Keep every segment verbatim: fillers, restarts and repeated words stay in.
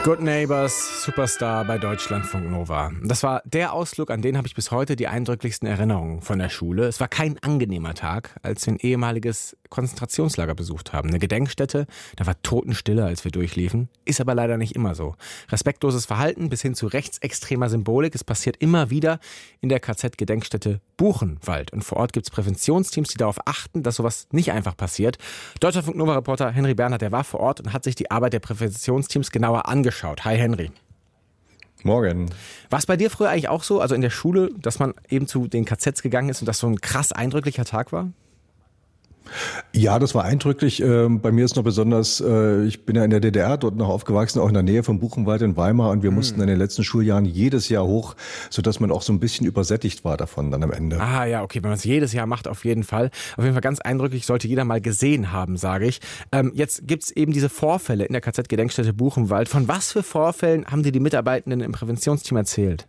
Good Neighbors, Superstar bei Deutschlandfunk Nova. Das war der Ausflug, an den habe ich bis heute die eindrücklichsten Erinnerungen von der Schule. Es war kein angenehmer Tag, als wir ein ehemaliges Konzentrationslager besucht haben. Eine Gedenkstätte, da war Totenstille, als wir durchliefen. Ist aber leider nicht immer so. Respektloses Verhalten bis hin zu rechtsextremer Symbolik. Es passiert immer wieder in der K Z-Gedenkstätte Buchenwald. Und vor Ort gibt es Präventionsteams, die darauf achten, dass sowas nicht einfach passiert. Deutschlandfunk Nova-Reporter Henry Bernhard, der war vor Ort und hat sich die Arbeit der Präventionsteams genauer angeschaut. Hi Henry. Morgen. War es bei dir früher eigentlich auch so, also in der Schule, dass man eben zu den K Zs gegangen ist und das so ein krass eindrücklicher Tag war? Ja, das war eindrücklich. Bei mir ist noch besonders, ich bin ja in der D D R dort noch aufgewachsen, auch in der Nähe von Buchenwald in Weimar, und wir mhm. mussten in den letzten Schuljahren jedes Jahr hoch, sodass man auch so ein bisschen übersättigt war davon dann am Ende. Ah ja, okay, wenn man es jedes Jahr macht, auf jeden Fall. Auf jeden Fall ganz eindrücklich, sollte jeder mal gesehen haben, sage ich. Ähm, jetzt gibt es eben diese Vorfälle in der K Z-Gedenkstätte Buchenwald. Von was für Vorfällen haben dir die Mitarbeitenden im Präventionsteam erzählt?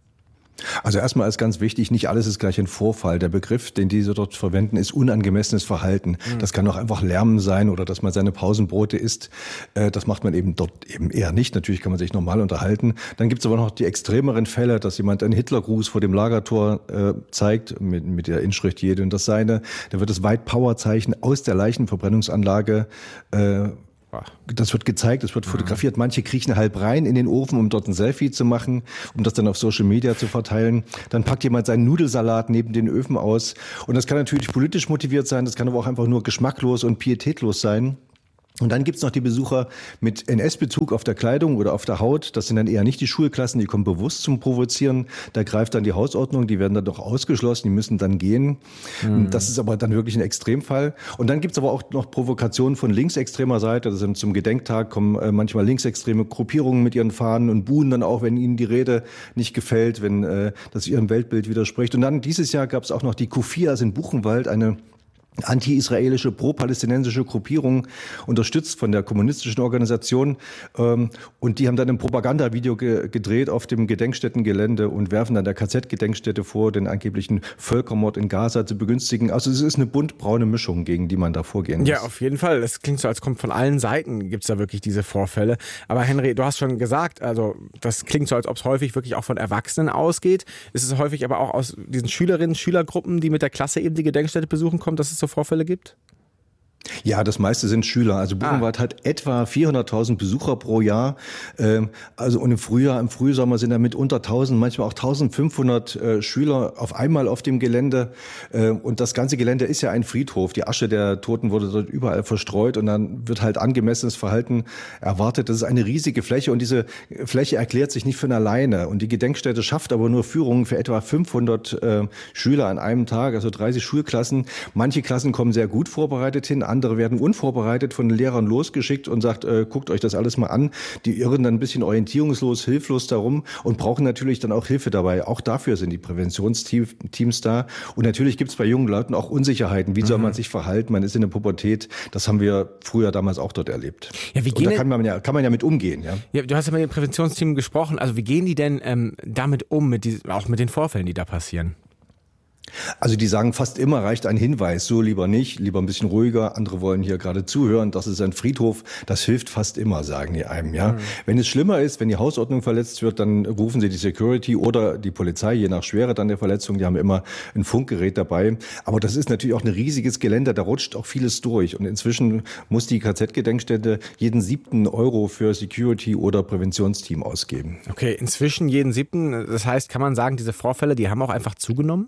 Also erstmal ist ganz wichtig, nicht alles ist gleich ein Vorfall. Der Begriff, den diese dort verwenden, ist unangemessenes Verhalten. Mhm. Das kann auch einfach Lärm sein oder dass man seine Pausenbrote isst. Das macht man eben dort eben eher nicht. Natürlich kann man sich normal unterhalten. Dann gibt es aber noch die extremeren Fälle, dass jemand einen Hitlergruß vor dem Lagertor äh, zeigt mit, mit der Inschrift Jede und das Seine. Da wird das White Power Zeichen aus der Leichenverbrennungsanlage äh, Das wird gezeigt, es wird fotografiert. Manche kriechen halb rein in den Ofen, um dort ein Selfie zu machen, um das dann auf Social Media zu verteilen. Dann packt jemand seinen Nudelsalat neben den Öfen aus. Und das kann natürlich politisch motiviert sein, das kann aber auch einfach nur geschmacklos und pietätlos sein. Und dann gibt's noch die Besucher mit N S-Bezug auf der Kleidung oder auf der Haut. Das sind dann eher nicht die Schulklassen, die kommen bewusst zum Provozieren. Da greift dann die Hausordnung, die werden dann doch ausgeschlossen, die müssen dann gehen. Mhm. Das ist aber dann wirklich ein Extremfall. Und dann gibt's aber auch noch Provokationen von linksextremer Seite. Das sind zum Gedenktag kommen äh, manchmal linksextreme Gruppierungen mit ihren Fahnen und buhen dann auch, wenn ihnen die Rede nicht gefällt, wenn äh, das ihrem Weltbild widerspricht. Und dann dieses Jahr gab's auch noch die Kufias in Buchenwald, eine anti-israelische, pro-palästinensische Gruppierung, unterstützt von der kommunistischen Organisation. Ähm, und die haben dann ein Propagandavideo ge- gedreht auf dem Gedenkstättengelände und werfen dann der K Z-Gedenkstätte vor, den angeblichen Völkermord in Gaza zu begünstigen. Also es ist eine buntbraune Mischung, gegen die man da vorgehen muss. Ja, auf jeden Fall. Es klingt so, als kommt von allen Seiten, gibt es da wirklich diese Vorfälle. Aber Henry, du hast schon gesagt, also das klingt so, als ob es häufig wirklich auch von Erwachsenen ausgeht. Es ist häufig aber auch aus diesen Schülerinnen, Schülergruppen, die mit der Klasse eben die Gedenkstätte besuchen, kommt, dass es so Vorfälle gibt? Ja, das meiste sind Schüler. Also Buchenwald ah. hat etwa vierhunderttausend Besucher pro Jahr. Ähm, also und im Frühjahr, im Frühsommer sind da mitunter tausend, manchmal auch eintausendfünfhundert äh, Schüler auf einmal auf dem Gelände. Äh, und das ganze Gelände ist ja ein Friedhof. Die Asche der Toten wurde dort überall verstreut und dann wird halt angemessenes Verhalten erwartet. Das ist eine riesige Fläche und diese Fläche erklärt sich nicht von alleine. Und die Gedenkstätte schafft aber nur Führungen für etwa fünfhundert äh, Schüler an einem Tag, also dreißig Schulklassen. Manche Klassen kommen sehr gut vorbereitet hin, andere werden unvorbereitet von den Lehrern losgeschickt und sagt, äh, guckt euch das alles mal an. Die irren dann ein bisschen orientierungslos, hilflos darum und brauchen natürlich dann auch Hilfe dabei. Auch dafür sind die Präventionsteams da. Und natürlich gibt es bei jungen Leuten auch Unsicherheiten. Wie soll man sich verhalten? Man ist in der Pubertät. Das haben wir früher damals auch dort erlebt. Ja, wie gehen und da kann man ja, kann man ja mit umgehen. Ja? Ja, du hast ja mit dem Präventionsteam gesprochen. Also wie gehen die denn ähm, damit um, mit diesen, auch mit den Vorfällen, die da passieren? Also die sagen fast immer, reicht ein Hinweis, so lieber nicht, lieber ein bisschen ruhiger, andere wollen hier gerade zuhören, das ist ein Friedhof, das hilft fast immer, sagen die einem. Ja. Mhm. Wenn es schlimmer ist, wenn die Hausordnung verletzt wird, dann rufen sie die Security oder die Polizei, je nach Schwere dann der Verletzung, die haben immer ein Funkgerät dabei. Aber das ist natürlich auch ein riesiges Gelände, da rutscht auch vieles durch und inzwischen muss die K Z-Gedenkstätte jeden siebten Euro für Security oder Präventionsteam ausgeben. Okay, inzwischen jeden siebten, das heißt, kann man sagen, diese Vorfälle, die haben auch einfach zugenommen?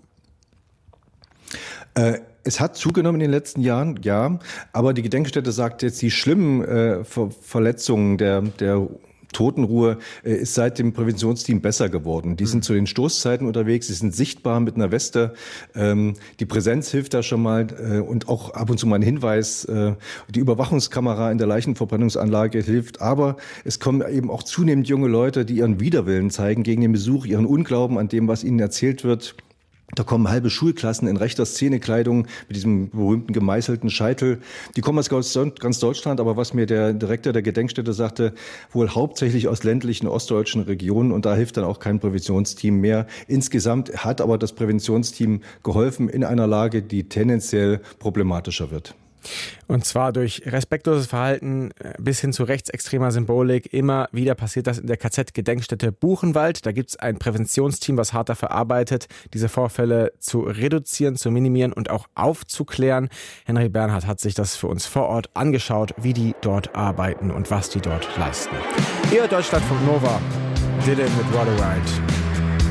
Äh, es hat zugenommen in den letzten Jahren, ja, aber die Gedenkstätte sagt jetzt, die schlimmen äh, Ver- Verletzungen der, der Totenruhe äh, ist seit dem Präventionsteam besser geworden. Die mhm. sind zu den Stoßzeiten unterwegs, sie sind sichtbar mit einer Weste. Ähm, die Präsenz hilft da schon mal äh, und auch ab und zu mal ein Hinweis. Äh, die Überwachungskamera in der Leichenverbrennungsanlage hilft, aber es kommen eben auch zunehmend junge Leute, die ihren Widerwillen zeigen gegen den Besuch, ihren Unglauben an dem, was ihnen erzählt wird. Da kommen halbe Schulklassen in rechter Szenekleidung mit diesem berühmten gemeißelten Scheitel. Die kommen aus ganz Deutschland, aber was mir der Direktor der Gedenkstätte sagte, wohl hauptsächlich aus ländlichen ostdeutschen Regionen und da hilft dann auch kein Präventionsteam mehr. Insgesamt hat aber das Präventionsteam geholfen in einer Lage, die tendenziell problematischer wird. Und zwar durch respektloses Verhalten bis hin zu rechtsextremer Symbolik. Immer wieder passiert das in der K Z-Gedenkstätte Buchenwald. Da gibt es ein Präventionsteam, was hart dafür arbeitet, diese Vorfälle zu reduzieren, zu minimieren und auch aufzuklären. Henry Bernhard hat sich das für uns vor Ort angeschaut, wie die dort arbeiten und was die dort leisten. Ihr Deutschlandfunk Nova, Dylan mit What a Ride.